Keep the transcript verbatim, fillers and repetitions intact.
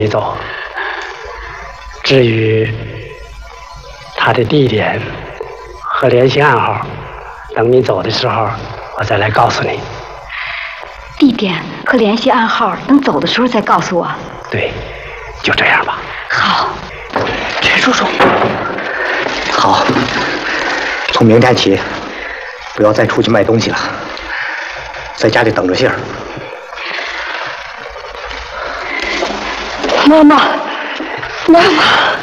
你走。至于他的地点和联系暗号，等你走的时候，我再来告诉你。 地点和联系暗号，等走的时候再告诉我。 对，就这样吧。 好， 陈叔叔。好，从明天起，不要再出去卖东西了，在家里等着信儿。 妈妈，妈妈。